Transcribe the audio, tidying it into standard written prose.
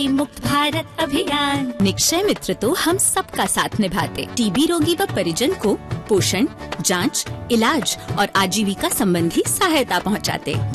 मुक्त भारत अभियान। निक्षय मित्र तो हम सबका साथ निभाते। टीबी रोगी व परिजन को पोषण, जांच, इलाज और आजीविका संबंधी सहायता पहुंचाते,